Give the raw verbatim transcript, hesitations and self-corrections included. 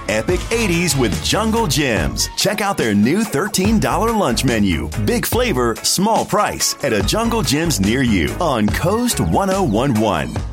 epic eighties with Jungle Gyms. Check out their new thirteen dollars lunch menu. Big flavor, small price at a Jungle Gyms near you on Coast ten eleven.